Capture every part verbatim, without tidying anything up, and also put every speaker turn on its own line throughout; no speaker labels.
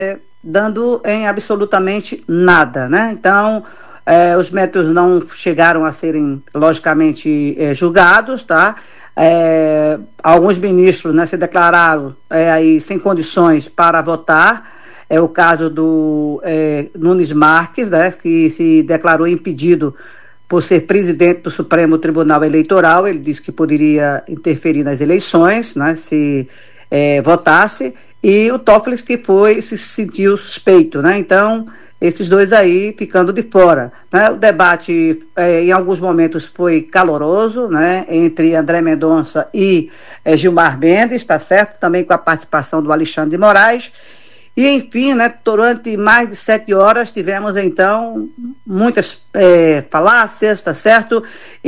dando em absolutamente nada, né? Então, eh, os métodos não chegaram a serem, logicamente, eh, julgados, tá? Eh, alguns ministros, né, se declararam eh, aí sem condições para votar. É o caso do eh, Nunes Marques, né, que se declarou impedido por ser presidente do Supremo Tribunal Eleitoral. Ele disse que poderia interferir nas eleições, né, se eh, votasse. E o Toffoli, que foi, se sentiu suspeito, né? Então, esses dois aí ficando de fora, né? O debate, eh, em alguns momentos, foi caloroso, né? Entre André Mendonça e eh, Gilmar Mendes, tá certo? Também com a participação do Alexandre de Moraes. E, enfim, né, durante mais de sete horas tivemos, então, muitas é, falácias, tá certo?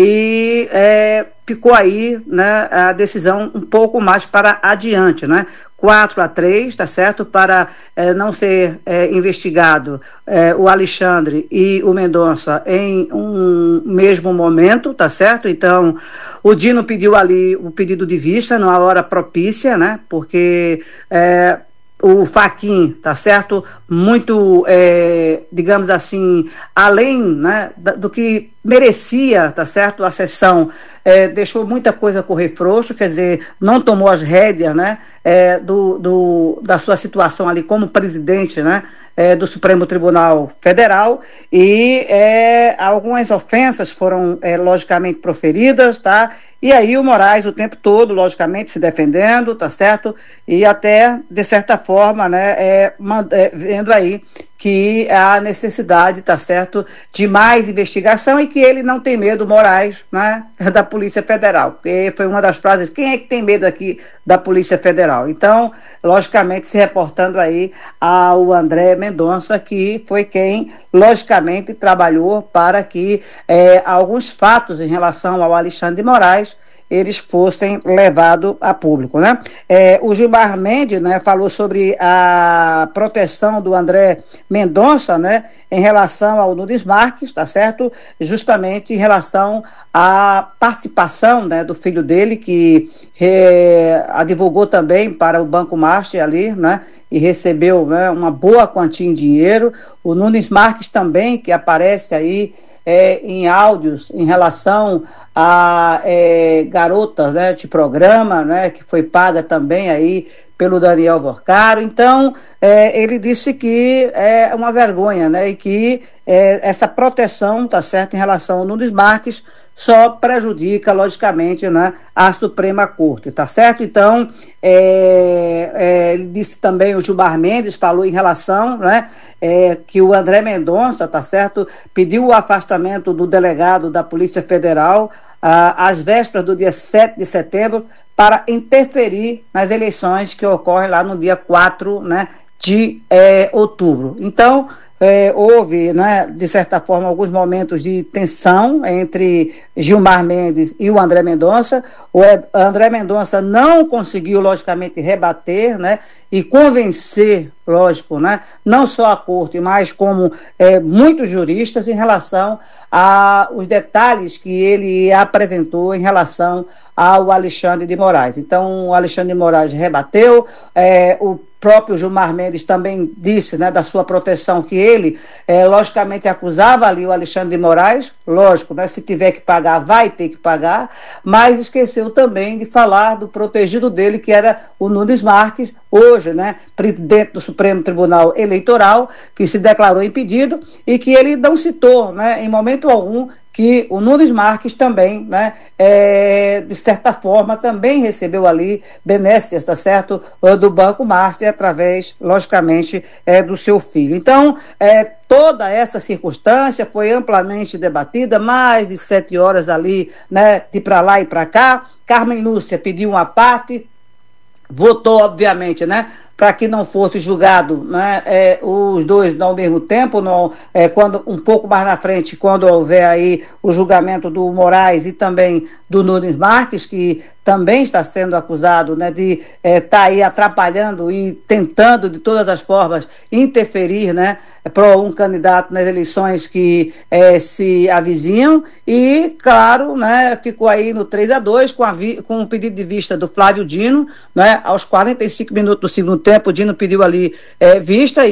E é, ficou aí, né, a decisão um pouco mais para adiante, né? quatro a três, tá certo? Para é, não ser é, investigado é, o Alexandre e o Mendonça em um mesmo momento, tá certo? Então, o Dino pediu ali o pedido de vista numa hora propícia, né? Porque... É, o Fachin, tá certo? Muito, é, digamos assim, além, né, do que merecia, tá certo? A sessão é, deixou muita coisa correr frouxo, quer dizer, não tomou as rédeas, né, é, do, do, da sua situação ali como presidente, né, é, do Supremo Tribunal Federal, e é, algumas ofensas foram, é, logicamente, proferidas, tá? E aí o Moraes o tempo todo, logicamente, se defendendo, tá certo? E até, de certa forma, né, é, é, vendo aí que há necessidade, tá certo, de mais investigação e que ele não tem medo, Moraes, né, da Polícia Federal. Porque foi uma das frases, quem é que tem medo aqui da Polícia Federal? Então, logicamente, se reportando aí ao André Mendonça, que foi quem, logicamente, trabalhou para que é, alguns fatos em relação ao Alexandre de Moraes eles fossem levados a público, né? É, o Gilmar Mendes, né, falou sobre a proteção do André Mendonça, né, em relação ao Nunes Marques, tá certo? Justamente em relação à participação, né, do filho dele, que é, advogou também para o Banco Master ali, né, e recebeu, né, uma boa quantia em dinheiro. O Nunes Marques também, que aparece aí É, em áudios em relação a é, garotas, né, de programa, né, que foi paga também aí pelo Daniel Vorcaro. Então, é, ele disse que é uma vergonha, né, e que é, essa proteção, tá certo, em relação ao Nunes Marques, só prejudica, logicamente, né, a Suprema Corte, tá certo? Então, é, é, ele disse também, o Gilmar Mendes falou em relação, né, é, que o André Mendonça, tá certo, pediu o afastamento do delegado da Polícia Federal ah, às vésperas do dia sete de setembro para interferir nas eleições que ocorrem lá no dia quatro, né, de é, outubro. Então, É, houve, né, de certa forma, alguns momentos de tensão entre Gilmar Mendes e o André Mendonça. O André Mendonça não conseguiu, logicamente, rebater, né, e convencer, lógico, né, não só a corte, mas como é, muitos juristas em relação aos detalhes que ele apresentou em relação ao Alexandre de Moraes. Então, o Alexandre de Moraes rebateu, é, o próprio Gilmar Mendes também disse, né, da sua proteção, que ele, é, logicamente, acusava ali o Alexandre de Moraes, lógico, né, se tiver que pagar, vai ter que pagar, mas esqueceu também de falar do protegido dele, que era o Nunes Marques, hoje, né, presidente do Supremo Tribunal Eleitoral, que se declarou impedido e que ele não citou, né, em momento algum, que o Nunes Marques também, né, é, de certa forma, também recebeu ali benécias, tá certo, do Banco Master, através, logicamente, é, do seu filho. Então, é, toda essa circunstância foi amplamente debatida, mais de sete horas ali, né, de para lá e para cá. Carmen Lúcia pediu uma parte, votou, obviamente, né, para que não fosse julgado, né, é, os dois ao mesmo tempo, não, é, quando, um pouco mais na frente, quando houver aí o julgamento do Moraes e também do Nunes Marques, que também está sendo acusado, né, de estar é, tá aí atrapalhando e tentando de todas as formas interferir, né, para um candidato nas eleições que é, se avizinham. E, claro, né, ficou aí no três a dois com, a vi, com o pedido de vista do Flávio Dino, né, aos quarenta e cinco minutos do segundo tempo, o Dino pediu ali é, vista.